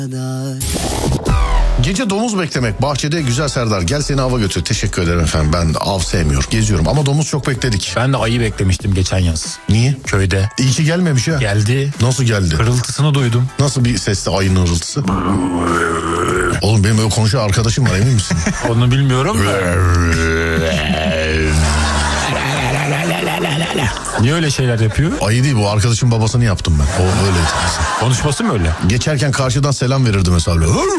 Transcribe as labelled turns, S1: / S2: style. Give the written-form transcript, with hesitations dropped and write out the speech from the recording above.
S1: Gece domuz beklemek bahçede güzel Serdar. Gel seni ava götür. Teşekkür ederim efendim. Ben av sevmiyorum. Geziyorum ama domuz çok bekledik.
S2: Ben de ayı beklemiştim geçen yaz.
S1: Niye?
S2: Köyde.
S1: İyi ki gelmemiş ha.
S2: Geldi.
S1: Nasıl geldi?
S2: Hırıltısını duydum.
S1: Nasıl bir sesli ayının hırıltısı? Oğlum benim öyle konuşan arkadaşım var, emin misin?
S2: Onu bilmiyorum da. Niye öyle şeyler yapıyor?
S1: Ayı değil bu, arkadaşın babasını yaptım ben. O öyleydi.
S2: Konuşması mı öyle?
S1: Geçerken karşıdan selam verirdi mesela.